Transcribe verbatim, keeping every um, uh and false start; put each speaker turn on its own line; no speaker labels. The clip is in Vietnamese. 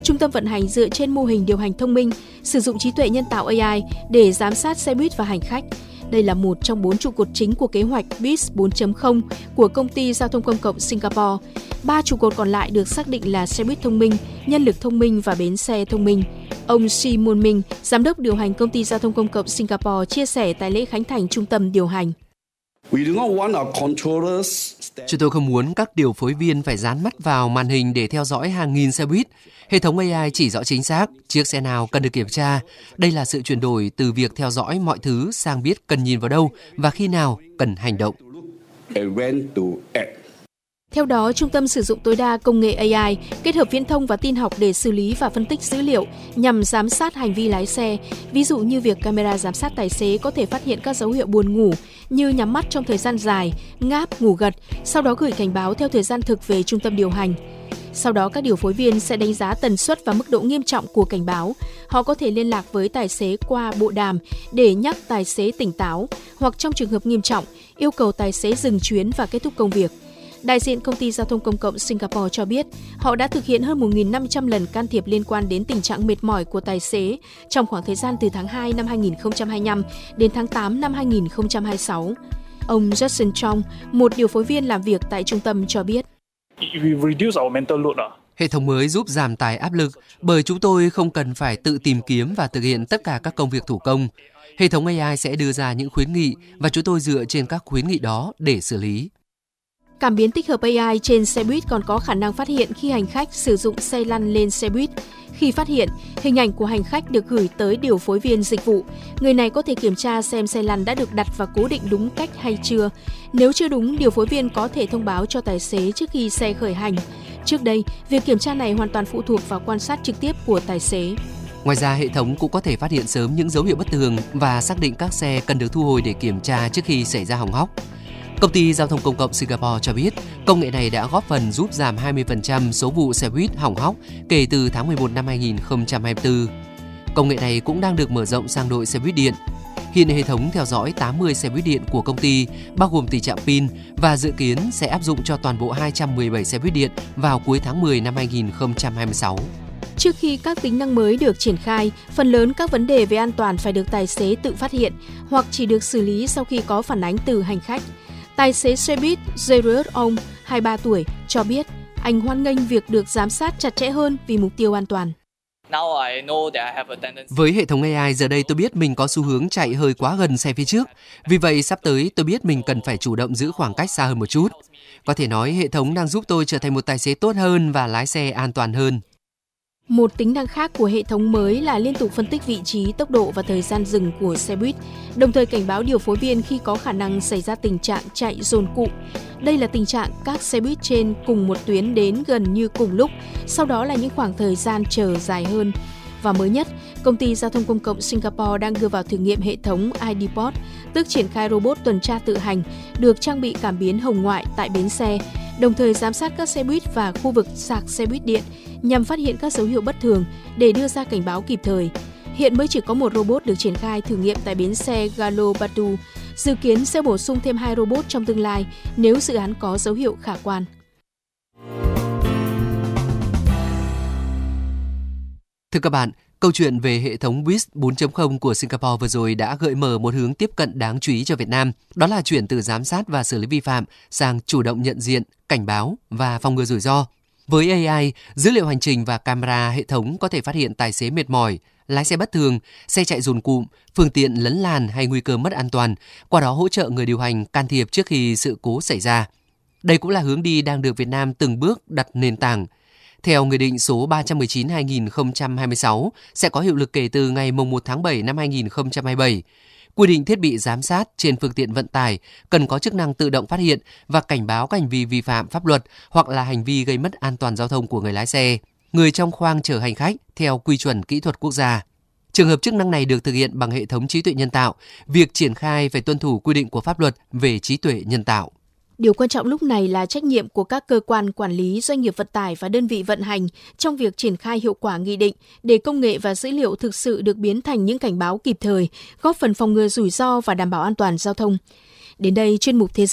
Trung tâm vận hành dựa trên mô hình điều hành thông minh, sử dụng trí tuệ nhân tạo A I để giám sát xe buýt và hành khách. Đây là một trong bốn trụ cột chính của kế hoạch bê i ét bốn chấm không của Công ty Giao thông Công cộng Singapore. Ba trụ cột còn lại được xác định là xe buýt thông minh, nhân lực thông minh và bến xe thông minh. Ông Simon Minh, Giám đốc điều hành Công ty Giao thông Công cộng Singapore, chia sẻ tại lễ khánh thành trung tâm điều hành.
Chúng tôi không muốn các điều phối viên phải dán mắt vào màn hình để theo dõi hàng nghìn xe buýt. Hệ thống A I chỉ rõ chính xác chiếc xe nào cần được kiểm tra. Đây là sự chuyển đổi từ việc theo dõi mọi thứ sang biết cần nhìn vào đâu và khi nào cần hành động.
Theo đó, trung tâm sử dụng tối đa công nghệ A I, kết hợp viễn thông và tin học để xử lý và phân tích dữ liệu nhằm giám sát hành vi lái xe. Ví dụ như việc camera giám sát tài xế có thể phát hiện các dấu hiệu buồn ngủ như nhắm mắt trong thời gian dài, ngáp, ngủ gật, sau đó gửi cảnh báo theo thời gian thực về trung tâm điều hành. Sau đó, các điều phối viên sẽ đánh giá tần suất và mức độ nghiêm trọng của cảnh báo. Họ có thể liên lạc với tài xế qua bộ đàm để nhắc tài xế tỉnh táo, hoặc trong trường hợp nghiêm trọng, yêu cầu tài xế dừng chuyến và kết thúc công việc. Đại diện Công ty Giao thông Công cộng Singapore cho biết, họ đã thực hiện hơn một nghìn năm trăm lần can thiệp liên quan đến tình trạng mệt mỏi của tài xế trong khoảng thời gian từ tháng hai năm hai nghìn không trăm hai mươi lăm đến tháng tám năm hai nghìn không trăm hai mươi sáu. Ông Justin Chong, một điều phối viên làm việc tại trung tâm cho biết.
Hệ thống mới giúp giảm tải áp lực bởi chúng tôi không cần phải tự tìm kiếm và thực hiện tất cả các công việc thủ công. Hệ thống A I sẽ đưa ra những khuyến nghị và chúng tôi dựa trên các khuyến nghị đó để xử lý.
Cảm biến tích hợp A I trên xe buýt còn có khả năng phát hiện khi hành khách sử dụng xe lăn lên xe buýt. Khi phát hiện, hình ảnh của hành khách được gửi tới điều phối viên dịch vụ. Người này có thể kiểm tra xem xe lăn đã được đặt và cố định đúng cách hay chưa. Nếu chưa đúng, điều phối viên có thể thông báo cho tài xế trước khi xe khởi hành. Trước đây, việc kiểm tra này hoàn toàn phụ thuộc vào quan sát trực tiếp của tài xế.
Ngoài ra, hệ thống cũng có thể phát hiện sớm những dấu hiệu bất thường và xác định các xe cần được thu hồi để kiểm tra trước khi xảy ra hỏng hóc. Công ty Giao thông Công cộng Singapore cho biết, công nghệ này đã góp phần giúp giảm hai mươi phần trăm số vụ xe buýt hỏng hóc kể từ tháng mười một năm hai nghìn không trăm hai mươi tư. Công nghệ này cũng đang được mở rộng sang đội xe buýt điện. Hiện hệ thống theo dõi tám mươi xe buýt điện của công ty, bao gồm tình trạng pin, và dự kiến sẽ áp dụng cho toàn bộ hai trăm mười bảy xe buýt điện vào cuối tháng mười năm hai nghìn không trăm hai mươi sáu.
Trước khi các tính năng mới được triển khai, phần lớn các vấn đề về an toàn phải được tài xế tự phát hiện hoặc chỉ được xử lý sau khi có phản ánh từ hành khách. Tài xế xe buýt Jared Ong, hai mươi ba tuổi, cho biết anh hoan nghênh việc được giám sát chặt chẽ hơn vì mục tiêu an toàn.
Với hệ thống A I giờ đây tôi biết mình có xu hướng chạy hơi quá gần xe phía trước. Vì vậy sắp tới tôi biết mình cần phải chủ động giữ khoảng cách xa hơn một chút. Có thể nói hệ thống đang giúp tôi trở thành một tài xế tốt hơn và lái xe an toàn hơn.
Một tính năng khác của hệ thống mới là liên tục phân tích vị trí, tốc độ và thời gian dừng của xe buýt, đồng thời cảnh báo điều phối viên khi có khả năng xảy ra tình trạng chạy dồn cụm. Đây là tình trạng các xe buýt trên cùng một tuyến đến gần như cùng lúc, sau đó là những khoảng thời gian chờ dài hơn. Và mới nhất, Công ty Giao thông Công cộng Singapore đang đưa vào thử nghiệm hệ thống i đê Pod, tức triển khai robot tuần tra tự hành, được trang bị cảm biến hồng ngoại tại bến xe, đồng thời giám sát các xe buýt và khu vực sạc xe buýt điện nhằm phát hiện các dấu hiệu bất thường để đưa ra cảnh báo kịp thời. Hiện mới chỉ có một robot được triển khai thử nghiệm tại bến xe Galo Batu, dự kiến sẽ bổ sung thêm hai robot trong tương lai nếu dự án có dấu hiệu khả quan.
Thưa các bạn, câu chuyện về hệ thống bê i ét bốn chấm không của Singapore vừa rồi đã gợi mở một hướng tiếp cận đáng chú ý cho Việt Nam. Đó là chuyển từ giám sát và xử lý vi phạm sang chủ động nhận diện, cảnh báo và phòng ngừa rủi ro. Với A I, dữ liệu hành trình và camera hệ thống có thể phát hiện tài xế mệt mỏi, lái xe bất thường, xe chạy dồn cụm, phương tiện lấn làn hay nguy cơ mất an toàn, qua đó hỗ trợ người điều hành can thiệp trước khi sự cố xảy ra. Đây cũng là hướng đi đang được Việt Nam từng bước đặt nền tảng. Theo Nghị định số ba trăm mười chín trên hai nghìn không trăm hai mươi sáu sẽ có hiệu lực kể từ ngày mùng một tháng bảy năm hai nghìn không trăm hai mươi bảy. Quy định thiết bị giám sát trên phương tiện vận tải cần có chức năng tự động phát hiện và cảnh báo các hành vi vi phạm pháp luật hoặc là hành vi gây mất an toàn giao thông của người lái xe, người trong khoang chở hành khách theo quy chuẩn kỹ thuật quốc gia. Trường hợp chức năng này được thực hiện bằng hệ thống trí tuệ nhân tạo, việc triển khai phải tuân thủ quy định của pháp luật về trí tuệ nhân tạo.
Điều quan trọng lúc này là trách nhiệm của các cơ quan quản lý, doanh nghiệp vận tải và đơn vị vận hành trong việc triển khai hiệu quả nghị định để công nghệ và dữ liệu thực sự được biến thành những cảnh báo kịp thời, góp phần phòng ngừa rủi ro và đảm bảo an toàn giao thông. Đến đây, chuyên mục Thế